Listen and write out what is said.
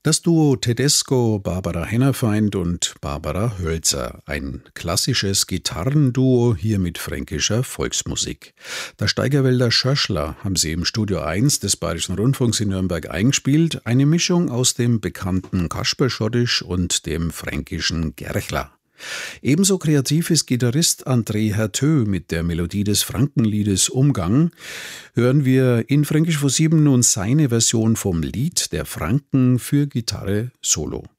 Das Duo Tedesco, Barbara Hennafeind und Barbara Hölzer. Ein klassisches Gitarrenduo, hier mit fränkischer Volksmusik. Das Steigerwälder Schöschler haben sie im Studio 1 des Bayerischen Rundfunks in Nürnberg eingespielt. Eine Mischung aus dem bekannten Kasperschottisch und dem fränkischen Gerchler. Ebenso kreativ ist Gitarrist André Hertö mit der Melodie des Frankenliedes Umgang. Hören wir in Fränkisch vor 7 nun seine Version vom Lied der Franken für Gitarre Solo.